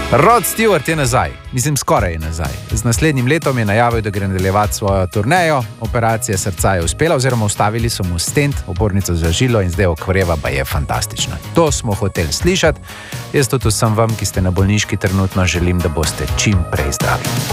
Rod Stewart je nazaj, mislim skoraj je nazaj. Z naslednjim letom je najavil, da gre nadaljevati svojo turnejo. Operacija srca je uspela, oziroma ustavili so mu stent, opornico za žilo in zdaj okreva, pa je fantastična. To smo hoteli slišati. Jaz tudi vsem vam, ki ste na bolniški trenutno, želim, da boste čim prej zdravi.